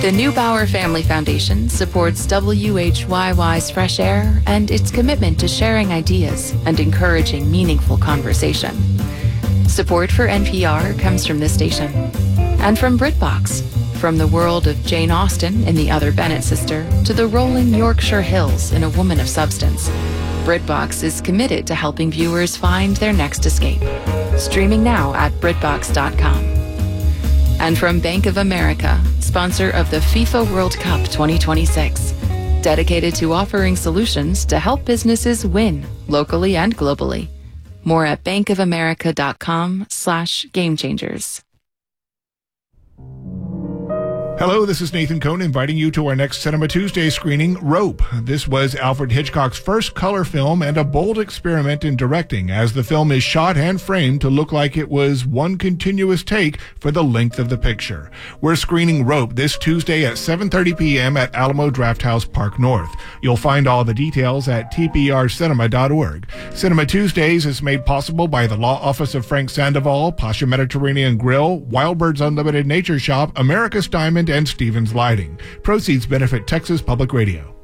The Neubauer Family Foundation supports WHYY's Fresh Air and its commitment to sharing ideas and encouraging meaningful conversation. Support for NPR comes from this station and from BritBox. From the world of Jane Austen in The Other Bennet Sister to the rolling Yorkshire Hills in A Woman of Substance, BritBox is committed to helping viewers find their next escape. Streaming now at BritBox.com. And from Bank of America, sponsor of the FIFA World Cup 2026, dedicated to offering solutions to help businesses win locally and globally. More at bankofamerica.com/gamechangers. Hello, this is Nathan Cohn inviting you to our next Cinema Tuesday screening, Rope. This was Alfred Hitchcock's first color film and a bold experiment in directing, as the film is shot and framed to look like it was one continuous take for the length of the picture. We're screening Rope this Tuesday at 7:30 p.m. at Alamo Drafthouse Park North. You'll find all the details at tprcinema.org. Cinema Tuesdays is made possible by the Law Office of Frank Sandoval, Pasha Mediterranean Grill, Wild Birds Unlimited Nature Shop, America's Diamond, and Stevens Lighting. Proceeds benefit Texas Public Radio.